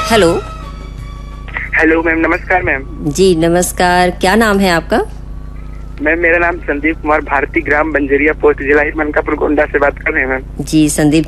Hello. Hello ma'am, नमस्कार ma'am. जी नमस्कार, क्या नाम है आपका? मैम मेरा नाम संदीप कुमार, भारती, ग्राम बंजरिया, पोस्ट जिला मनकापुर, गोंडा से बात कर रहे हैं मैम। जी संदीप